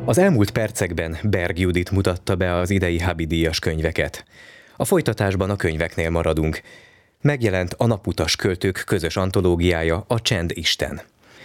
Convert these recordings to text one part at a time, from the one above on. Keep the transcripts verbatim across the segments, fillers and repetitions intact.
Az elmúlt percekben Berg Judit mutatta be az idei Haby-díjas könyveket. A folytatásban a könyveknél maradunk. Megjelent a Naputas költők közös antológiája, a Csend Isten.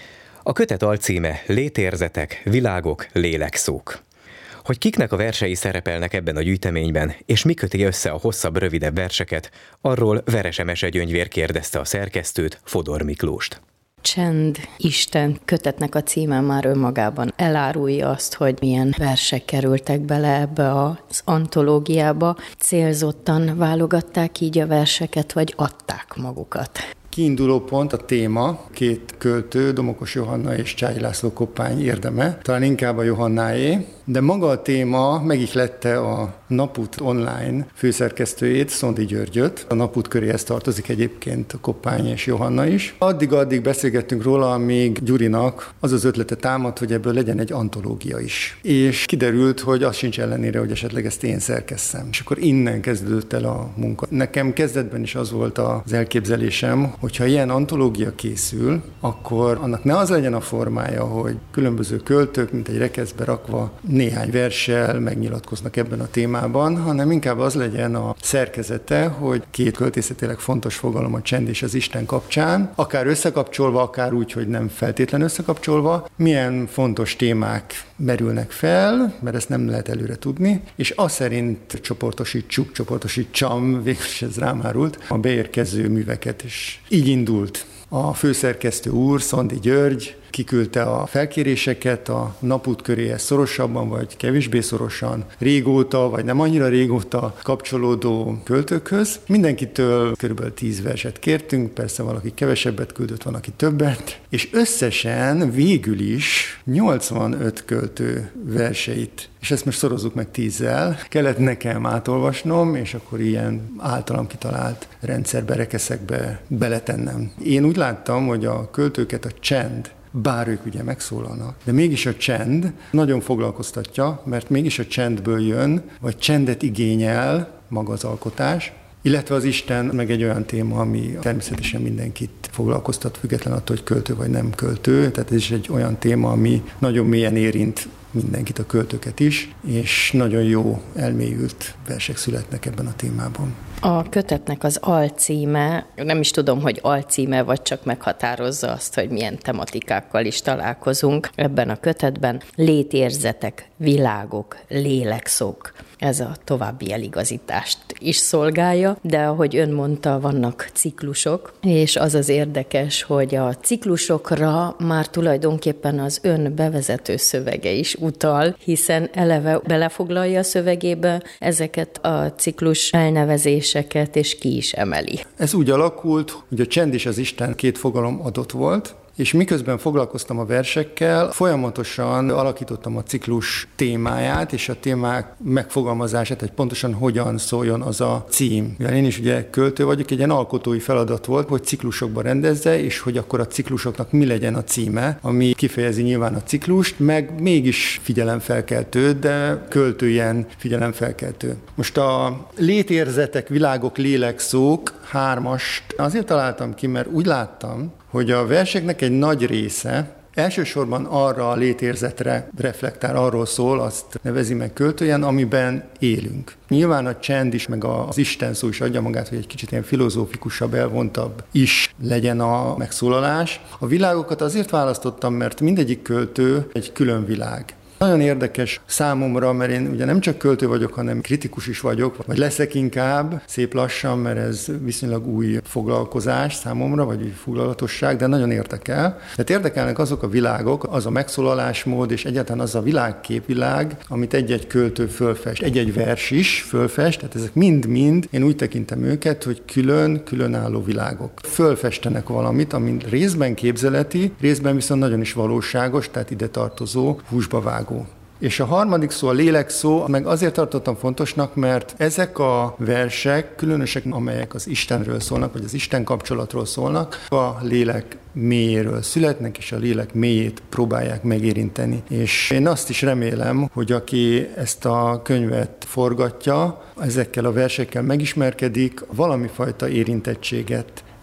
A kötet alcíme Létérzetek, világok, lélekszók. Hogy kiknek a versei szerepelnek ebben a gyűjteményben, és mi köti össze a hosszabb, rövidebb verseket, arról Veres Emese Gyöngyvér kérdezte a szerkesztőt, Fodor Miklóst. Csend Isten kötetnek a címe már önmagában elárulja azt, hogy milyen versek kerültek bele ebbe az antológiába. Célzottan válogatták így a verseket, vagy adták magukat? Kiinduló pont a téma, két költő, Domokos Johanna és Cságy László Koppány érdeme, talán inkább a Johannáé, de maga a téma megihlette a Napút online főszerkesztőjét, Szondi Györgyöt. A Napút köréhez tartozik egyébként a Koppány és Johanna is. Addig-addig beszélgettünk róla, amíg Gyurinak az az ötlete támadt, hogy ebből legyen egy antológia is. És kiderült, hogy az sincs ellenére, hogy esetleg ezt én szerkesszem. És akkor innen kezdődött el a munka. Nekem kezdetben is az volt az elképzelésem, hogyha ilyen antológia készül, akkor annak ne az legyen a formája, hogy különböző költők, mint egy rekeszbe rakva, néhány verssel megnyilatkoznak ebben a témában, hanem inkább az legyen a szerkezete, hogy két költészetileg fontos fogalom, a csend és az Isten kapcsán, akár összekapcsolva, akár úgy, hogy nem feltétlen összekapcsolva, milyen fontos témák merülnek fel, mert ezt nem lehet előre tudni, és az szerint csoportosítsuk, csoportosítsam, végülis ez rám árult, a beérkező műveket is. Így indult. A főszerkesztő úr, Szondi György kiküldte a felkéréseket a Napút köréhez szorosabban, vagy kevésbé szorosan, régóta, vagy nem annyira régóta kapcsolódó költőkhöz. Mindenkitől körülbelül tíz verset kértünk, persze valaki kevesebbet küldött, van, aki többet, és összesen végül is nyolcvanöt költő verseit, és ezt most szorozzuk meg tízzel, kellett nekem átolvasnom, és akkor ilyen általam kitalált rendszerbe, rekeszekbe beletennem. Én úgy láttam, hogy a költőket a csend, bár ők ugye megszólalnak, de mégis a csend nagyon foglalkoztatja, mert mégis a csendből jön, vagy csendet igényel maga az alkotás, illetve az Isten meg egy olyan téma, ami természetesen mindenkit foglalkoztat, független attól, hogy költő vagy nem költő, tehát ez is egy olyan téma, ami nagyon mélyen érint mindenkit, a költőket is, és nagyon jó, elmélyült versek születnek ebben a témában. A kötetnek az alcíme, nem is tudom, hogy alcíme, vagy csak meghatározza azt, hogy milyen tematikákkal is találkozunk ebben a kötetben. Létérzetek, világok, lélekszók. Ez a további eligazítást is szolgálja, de ahogy ön mondta, vannak ciklusok, és az az érdekes, hogy a ciklusokra már tulajdonképpen az ön bevezető szövege is utal, hiszen eleve belefoglalja a szövegébe ezeket a ciklus elnevezéseket, és ki is emeli. Ez úgy alakult, hogy a csend és az Isten két fogalom adott volt, és miközben foglalkoztam a versekkel, folyamatosan alakítottam a ciklus témáját, és a témák megfogalmazását, hogy pontosan hogyan szóljon az a cím. Mivel én is ugye költő vagyok, egy ilyen alkotói feladat volt, hogy ciklusokba rendezze, és hogy akkor a ciklusoknak mi legyen a címe, ami kifejezi nyilván a ciklust, meg mégis figyelemfelkeltő, de költőjen figyelemfelkeltő. Most a létérzetek, világok, lélekszók hármast azért találtam ki, mert úgy láttam, hogy a verseknek egy nagy része elsősorban arra a létérzetre reflektál, arról szól, azt nevezi meg költőjen, amiben élünk. Nyilván a csend is, meg az Isten szó is adja magát, hogy egy kicsit ilyen filozófikusabb, elvontabb is legyen a megszólalás. A világokat azért választottam, mert mindegyik költő egy külön világ. Nagyon érdekes számomra, mert én ugye nem csak költő vagyok, hanem kritikus is vagyok, vagy leszek inkább, szép lassan, mert ez viszonylag új foglalkozás számomra, vagy új foglalatosság, de nagyon érdekel. Tehát érdekelnek azok a világok, az a megszólalásmód, és egyáltalán az a világképvilág, amit egy-egy költő fölfest, egy-egy vers is fölfest, tehát ezek mind-mind, én úgy tekintem őket, hogy külön, különálló világok. Fölfestenek valamit, ami részben képzeleti, részben viszont nagyon is valóságos, tehát ide tartozó, húsba vágó. És a harmadik szó, a lélek szó, meg azért tartottam fontosnak, mert ezek a versek, különösek, amelyek az Istenről szólnak, vagy az Isten kapcsolatról szólnak, a lélek mélyéről születnek, és a lélek mélyét próbálják megérinteni. És én azt is remélem, hogy aki ezt a könyvet forgatja, ezekkel a versekkel megismerkedik, valami fajta érintettséget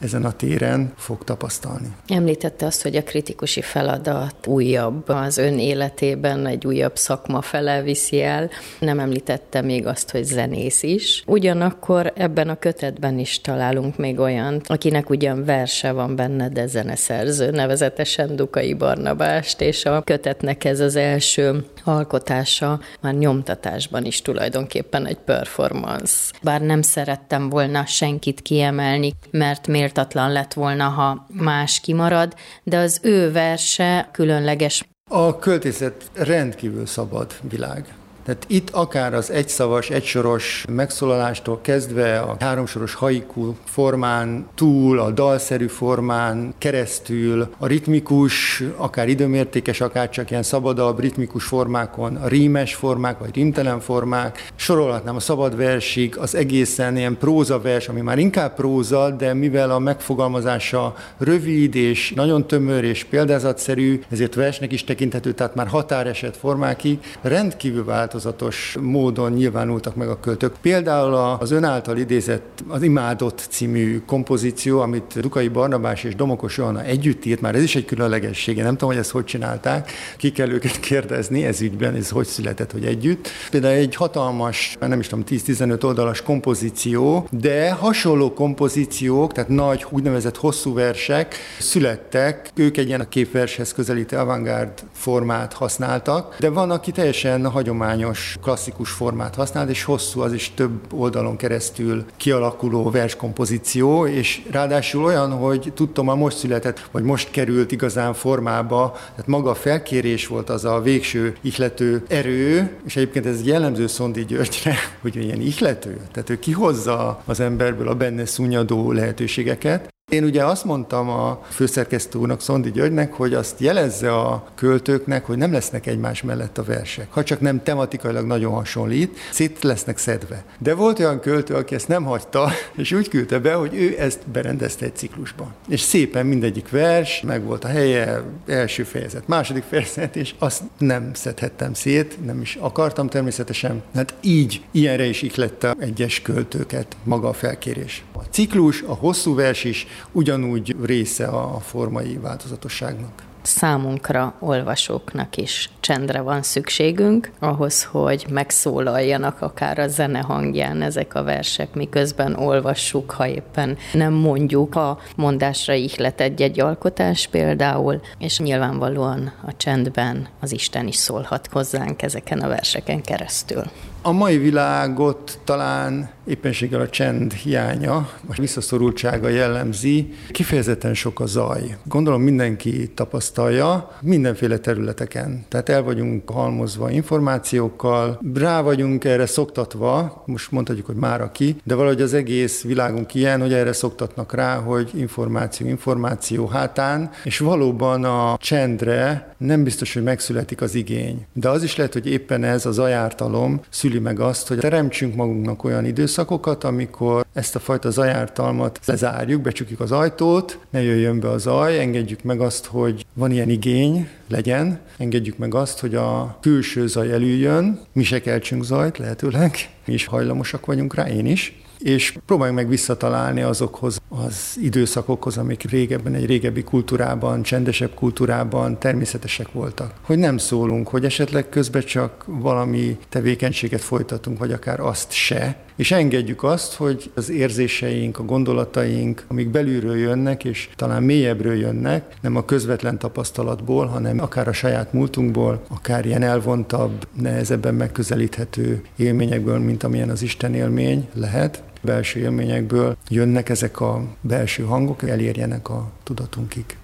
ezen a téren fog tapasztalni. Említette azt, hogy a kritikusi feladat újabb az ön életében, egy újabb szakma fele viszi el. Nem említette még azt, hogy zenész is. Ugyanakkor ebben a kötetben is találunk még olyant, akinek ugyan verse van benne, de zeneszerző, nevezetesen Dukai Barnabást, és a kötetnek ez az első alkotása már nyomtatásban is tulajdonképpen egy performance. Bár nem szerettem volna senkit kiemelni, mert méltatlan lett volna, ha más kimarad, de az ő verse különleges. A költészet rendkívül szabad világ. Tehát itt akár az egyszavas, egysoros megszólalástól kezdve a háromsoros haiku formán túl, a dalszerű formán keresztül, a ritmikus, akár időmértékes, akár csak ilyen szabadabb ritmikus formákon, a rímes formák, vagy rímtelen formák, sorolhatnám a szabad versig, az egészen ilyen prózavers, ami már inkább próza, de mivel a megfogalmazása rövid és nagyon tömör és példázatszerű, ezért versnek is tekinthető, tehát már határeset formákig rendkívül vált változatos módon nyilvánultak meg a költők. Például az ön által idézett az Imádott című kompozíció, amit Dukai Barnabás és Domokos Johanna együtt írt, már ez is egy különlegessége, nem tudom, hogy ezt hogy csinálták, ki kell őket kérdezni ez ügyben, ez hogy született, hogy együtt. Például egy hatalmas, nem is tudom, tíz-tizenöt oldalas kompozíció, de hasonló kompozíciók, tehát nagy, úgynevezett hosszú versek születtek, ők egy ilyen a képvershez közelítő avantgárd formát használtak, de van, aki teljesen hagyományos klasszikus formát használt, és hosszú, az is több oldalon keresztül kialakuló verskompozíció, és ráadásul olyan, hogy tudtam, a most született, vagy most került igazán formába, tehát maga a felkérés volt az a végső ihlető erő, és egyébként ez jellemző Szondi Györgyre, hogy ilyen ihlető, tehát ő kihozza az emberből a benne szunnyadó lehetőségeket. Én ugye azt mondtam a főszerkesztő úrnak, Szondi Györgynek, hogy azt jelezze a költőknek, hogy nem lesznek egymás mellett a versek. Ha csak nem tematikailag nagyon hasonlít, szét lesznek szedve. De volt olyan költő, aki ezt nem hagyta, és úgy küldte be, hogy ő ezt berendezte egy ciklusban. És szépen mindegyik vers, meg volt a helye, első fejezet, második fejezet, és azt nem szedhettem szét, nem is akartam természetesen. Hát így, ilyenre is ihlette egyes költőket maga a felkérés. A ciklus, a hosszú vers is ugyanúgy része a formai változatosságnak. Számunkra, olvasóknak is csendre van szükségünk, ahhoz, hogy megszólaljanak akár a zene hangján ezek a versek, miközben olvassuk, ha éppen nem mondjuk a mondásra ihlet egy-egy alkotás például, és nyilvánvalóan a csendben az Isten is szólhat hozzánk ezeken a verseken keresztül. A mai világot talán éppenséggel a csend hiánya, vagy visszaszorultsága jellemzi, kifejezetten sok a zaj. Gondolom mindenki tapasztalja mindenféle területeken. Tehát el vagyunk halmozva információkkal, rá vagyunk erre szoktatva, most mondhatjuk, hogy már aki, de valahogy az egész világunk ilyen, hogy erre szoktatnak rá, hogy információ, információ hátán, és valóban a csendre nem biztos, hogy megszületik az igény. De az is lehet, hogy éppen ez a zajártalom szüli meg azt, hogy teremtsünk magunknak olyan időszakokat, amikor ezt a fajta zajártalmat lezárjuk, becsukjuk az ajtót, ne jöjjön be a zaj, engedjük meg azt, hogy van ilyen igény, legyen, engedjük meg azt, hogy a külső zaj elüljön, mi se keltsünk zajt, lehetőleg, mi is hajlamosak vagyunk rá, én is, és próbáljunk meg visszatalálni azokhoz az időszakokhoz, amik régebben, egy régebbi kultúrában, csendesebb kultúrában természetesek voltak. Hogy nem szólunk, hogy esetleg közben csak valami tevékenységet folytatunk, vagy akár azt se, és engedjük azt, hogy az érzéseink, a gondolataink, amik belülről jönnek, és talán mélyebbről jönnek, nem a közvetlen tapasztalatból, hanem akár a saját múltunkból, akár ilyen elvontabb, nehezebben megközelíthető élményekből, mint amilyen az Isten élmény lehet, belső élményekből jönnek ezek a belső hangok, elérjenek a tudatunkig.